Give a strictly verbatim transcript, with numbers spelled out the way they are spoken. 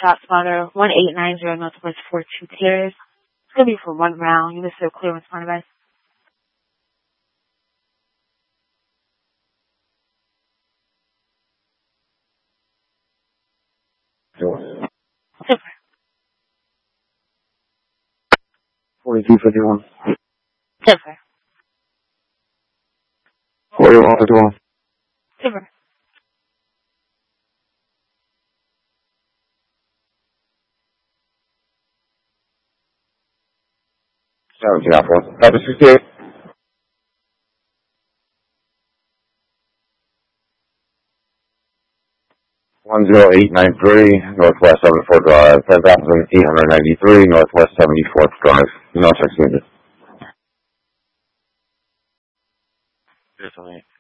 shot spotter, one eight nine zero Northwest four two pairs. It's going to be for one round. You missed a clear response advice. Sure. Super. forty-two fifty-one. Super. forty-one fifty-one. Super. seventeen out four. Copy sixty-eight. one zero eight nine three, Northwest seventy-fourth Drive, ten thousand eight hundred ninety-three, Northwest seventy-fourth Drive. No checks needed. Definitely.